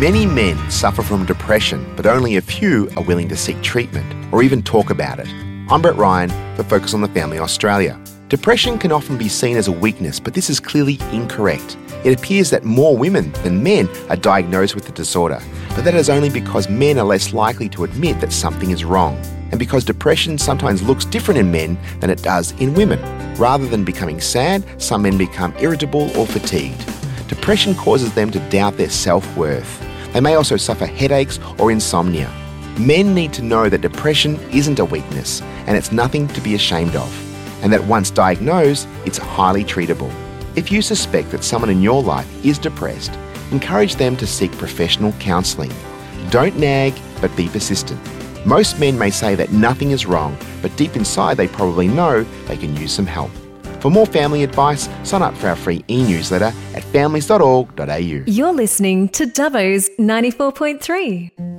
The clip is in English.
Many men suffer from depression, but only a few are willing to seek treatment or even talk about it. I'm Brett Ryan for Focus on the Family Australia. Depression can often be seen as a weakness, but this is clearly incorrect. It appears that more women than men are diagnosed with the disorder, but that is only because men are less likely to admit that something is wrong, and because depression sometimes looks different in men than it does in women. Rather than becoming sad, some men become irritable or fatigued. Depression causes them to doubt their self-worth. They may also suffer headaches or insomnia. Men need to know that depression isn't a weakness and it's nothing to be ashamed of, and that once diagnosed, it's highly treatable. If you suspect that someone in your life is depressed, encourage them to seek professional counselling. Don't nag, but be persistent. Most men may say that nothing is wrong, but deep inside they probably know they can use some help. For more family advice, sign up for our free e-newsletter at families.org.au. You're listening to Dubbo's 94.3.